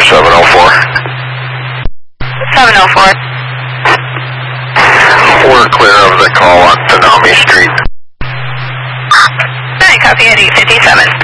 704. 704. We're clear of the call on Tanami Street. Alright, copy at 857.